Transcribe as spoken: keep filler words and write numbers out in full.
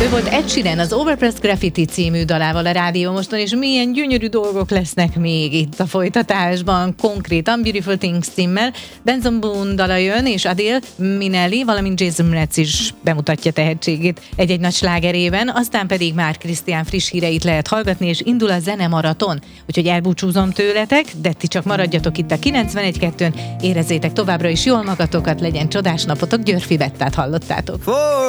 volt Ed Sheeran az Overpressed Graffiti című dalával a Rádió Moston, és milyen gyönyörű dolgok lesznek még itt a folytatásban, konkrétan Beautiful Things címmel. Benson Boone dala jön, és Adele, Minelli, valamint Jason Mraz is bemutatja tehetségét egy-egy nagy slágerében, aztán pedig már Krisztián friss híreit lehet hallgatni, és indul a zenemaraton. Úgyhogy elbúcsúzom tőletek, de ti csak maradjatok itt a kilencvenegy kettőn, érezzétek továbbra is jól magatokat, legyen csodás napotok, Györfi Bettát hallottátok.